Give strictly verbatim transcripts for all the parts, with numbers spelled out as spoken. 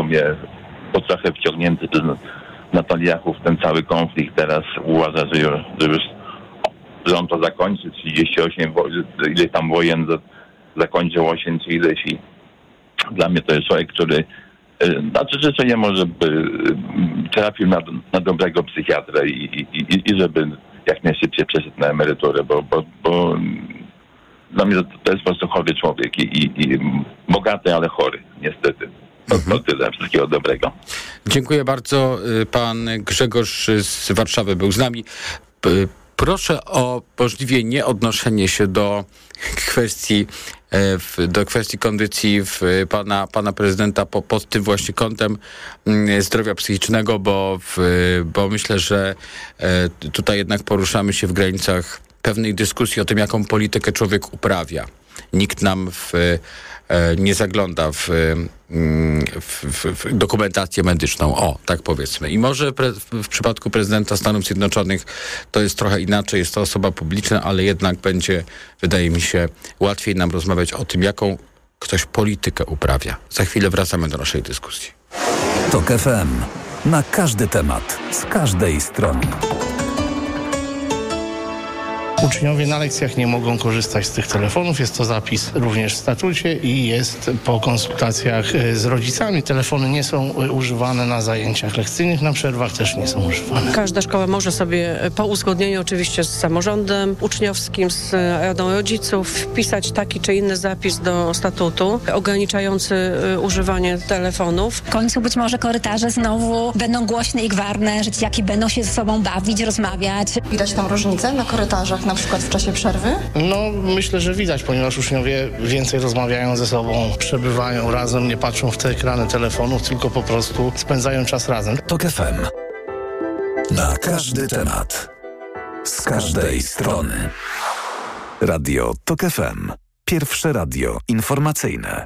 sumie po trochę wciągnięty przez Netanyahu w ten cały konflikt. Teraz uważa, że już, że już że on to zakończy, trzydzieści osiem, ile tam wojen zakończył osiem czy ileś i dla mnie to jest człowiek, który znaczy życzenie żeby trafił na, na dobrego psychiatrę i, i, i, i żeby jak najszybciej przeszedł na emeryturę, bo, bo, bo dla mnie to, to jest po prostu chory człowiek i, i, i bogaty, ale chory, niestety. To, to tyle wszystkiego dobrego. Dziękuję bardzo. Pan Grzegorz z Warszawy był z nami. Proszę o możliwie nie odnoszenie się do kwestii do kwestii kondycji w pana, pana prezydenta po, pod tym właśnie kątem zdrowia psychicznego, bo, w, bo myślę, że tutaj jednak poruszamy się w granicach pewnej dyskusji o tym, jaką politykę człowiek uprawia. Nikt nam w, nie zagląda w, w, w dokumentację medyczną. O, tak powiedzmy. I może pre, w przypadku prezydenta Stanów Zjednoczonych to jest trochę inaczej. Jest to osoba publiczna, ale jednak będzie, wydaje mi się, łatwiej nam rozmawiać o tym, jaką ktoś politykę uprawia. Za chwilę wracamy do naszej dyskusji. TOK F M. Na każdy temat. Z każdej strony. Uczniowie na lekcjach nie mogą korzystać z tych telefonów. Jest to zapis również w statucie i jest po konsultacjach z rodzicami. Telefony nie są używane na zajęciach lekcyjnych, na przerwach też nie są używane. Każda szkoła może sobie po uzgodnieniu oczywiście z samorządem uczniowskim, z radą rodziców wpisać taki czy inny zapis do statutu ograniczający używanie telefonów. W końcu być może korytarze znowu będą głośne i gwarne, że dzieciaki będą się ze sobą bawić, rozmawiać. Widać tam różnicę na korytarzach, na przykład w czasie przerwy? No, myślę, że widać, ponieważ uczniowie więcej rozmawiają ze sobą, przebywają razem, nie patrzą w te ekrany telefonów, tylko po prostu spędzają czas razem. TOK F M. Na każdy temat. Z każdej strony. Radio TOK F M. Pierwsze radio informacyjne.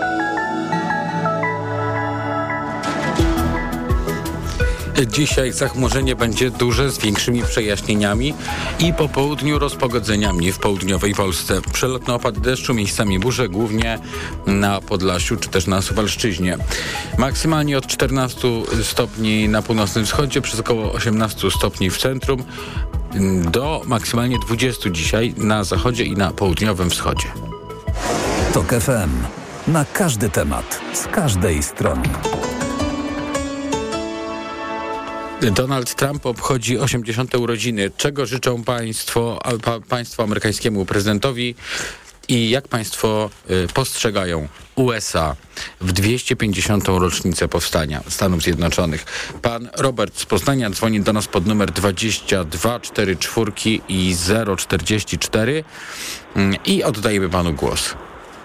Dzisiaj zachmurzenie będzie duże z większymi przejaśnieniami i po południu rozpogodzeniami w południowej Polsce. Przelotne opady deszczu, miejscami burze, głównie na Podlasiu czy też na Suwalszczyźnie. Maksymalnie od czternastu stopni na północnym wschodzie, przez około osiemnaście stopni w centrum, do maksymalnie dwudziestu dzisiaj na zachodzie i na południowym wschodzie. TOK F M. Na każdy temat. Z każdej strony. Donald Trump obchodzi osiemdziesiąte urodziny. Czego życzą państwo, pa, państwo amerykańskiemu prezydentowi i jak państwo y, postrzegają U S A w dwieście pięćdziesiątą rocznicę powstania Stanów Zjednoczonych? Pan Robert z Poznania dzwoni do nas pod numer dwadzieścia dwa czterdzieści cztery i zero czterdzieści cztery y, i oddajemy panu głos.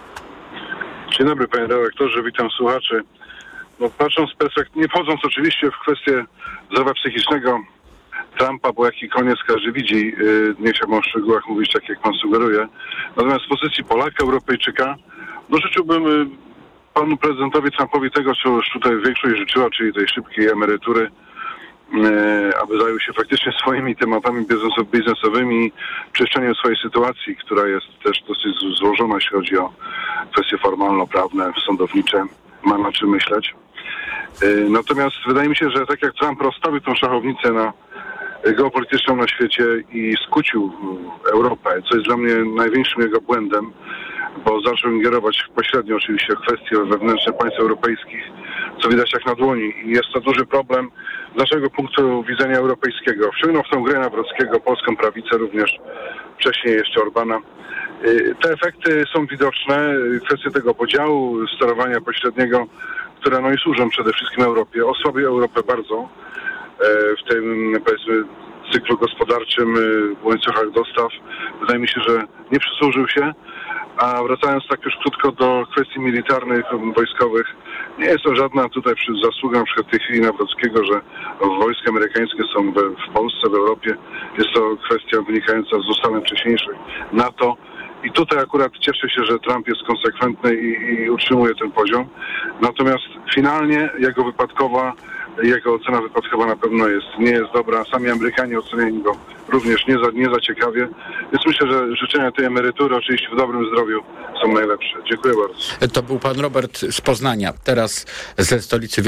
Dzień dobry, panie redaktorze, witam słuchaczy. No, patrząc z perspektywy, nie wchodząc oczywiście w kwestię zdrowia psychicznego Trumpa, bo jaki koniec każdy widzi, yy, nie chciałbym o szczegółach mówić tak, jak pan sugeruje. Natomiast z pozycji Polaka, Europejczyka, no życzyłbym yy, panu prezydentowi Trumpowi tego, co już tutaj większość życzyła, czyli tej szybkiej emerytury, yy, aby zajął się faktycznie swoimi tematami biznesowymi, czyszczeniem swojej sytuacji, która jest też dosyć złożona, jeśli chodzi o kwestie formalno-prawne, sądownicze. Ma na czym myśleć. Natomiast wydaje mi się, że tak jak Trump rozstawił tą szachownicę na geopolityczną na świecie i skłócił Europę, co jest dla mnie największym jego błędem, bo zaczął ingerować pośrednio oczywiście w kwestie wewnętrzne państw europejskich, co widać jak na dłoni. I jest to duży problem z naszego punktu widzenia europejskiego. Wciągnął w tę grę Nawrockiego polską prawicę, również wcześniej jeszcze Orbana. Te efekty są widoczne, kwestie tego podziału, sterowania pośredniego, które no i służą przede wszystkim Europie. Osłabił Europę bardzo w tym, powiedzmy, cyklu gospodarczym, w łańcuchach dostaw. Wydaje mi się, że nie przysłużył się. A wracając tak już krótko do kwestii militarnych, wojskowych, nie jest to żadna tutaj zasługa na przykład w tej chwili Nawrockiego, że wojska amerykańskie są w Polsce, w Europie. Jest to kwestia wynikająca z ustaleń wcześniejszych NATO. I tutaj akurat cieszę się, że Trump jest konsekwentny i, i utrzymuje ten poziom. Natomiast finalnie jego wypadkowa, jego ocena wypadkowa na pewno jest, nie jest dobra. Sami Amerykanie oceniają go również nie za, nie za ciekawie. Więc myślę, że życzenia tej emerytury oczywiście w dobrym zdrowiu są najlepsze. Dziękuję bardzo. To był pan Robert z Poznania. Teraz ze stolicy